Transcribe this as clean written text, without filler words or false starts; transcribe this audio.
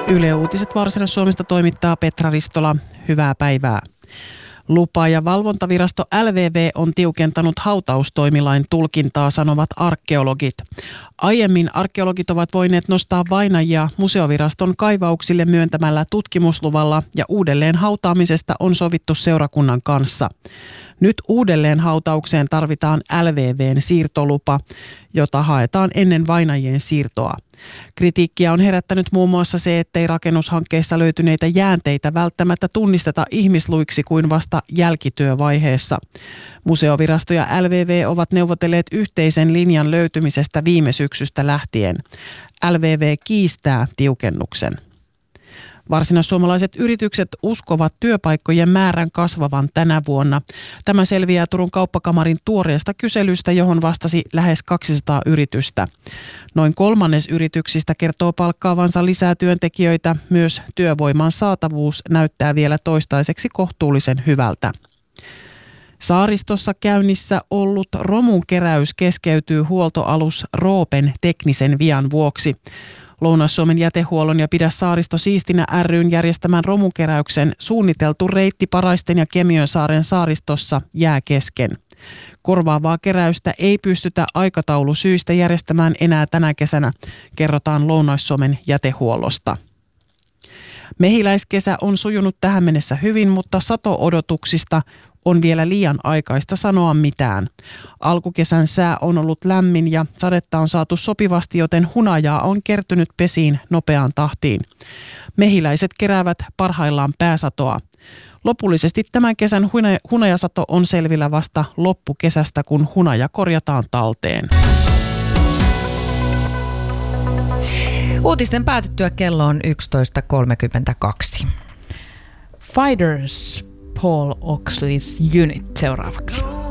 Yle Uutiset Varsinais-Suomesta toimittaa Petra Ristola. Hyvää päivää. Lupa- ja valvontavirasto LVV on tiukentanut hautaustoimilain tulkintaa, sanovat arkeologit. Aiemmin arkeologit ovat voineet nostaa vainajia museoviraston kaivauksille myöntämällä tutkimusluvalla ja uudelleen hautaamisesta on sovittu seurakunnan kanssa. Nyt uudelleen hautaukseen tarvitaan LVV:n siirtolupa, jota haetaan ennen vainajien siirtoa. Kritiikkiä on herättänyt muun muassa se, ettei rakennushankkeissa löytyneitä jäänteitä välttämättä tunnisteta ihmisluiksi kuin vasta jälkityövaiheessa. Museovirasto ja LVV ovat neuvotelleet yhteisen linjan löytymisestä viime syksystä lähtien. LVV kiistää tiukennuksen. Varsinais-suomalaiset yritykset uskovat työpaikkojen määrän kasvavan tänä vuonna. Tämä selviää Turun kauppakamarin tuoreesta kyselystä, johon vastasi lähes 200 yritystä. Noin kolmannes yrityksistä kertoo palkkaavansa lisää työntekijöitä. Myös työvoiman saatavuus näyttää vielä toistaiseksi kohtuullisen hyvältä. Saaristossa käynnissä ollut romunkeräys keskeytyy huoltoalus Roopen teknisen vian vuoksi. Lounais-Suomen jätehuollon ja Pidä Saaristo siistinä ry:n järjestämän romunkeräyksen suunniteltu reitti Paraisten ja Kemiönsaaren saaristossa jää kesken. Korvaavaa keräystä ei pystytä aikataulusyistä järjestämään enää tänä kesänä, kerrotaan Lounais-Suomen jätehuollosta. Mehiläiskesä on sujunut tähän mennessä hyvin, mutta sato-odotuksista on vielä liian aikaista sanoa mitään. Alkukesän sää on ollut lämmin ja sadetta on saatu sopivasti, joten hunajaa on kertynyt pesiin nopeaan tahtiin. Mehiläiset keräävät parhaillaan pääsatoa. Lopullisesti tämän kesän hunajasato on selvillä vasta loppukesästä, kun hunaja korjataan talteen. Uutisten päätyttyä kello on 11.32. Fighters Paul Oakley's Unit seuraavaksi.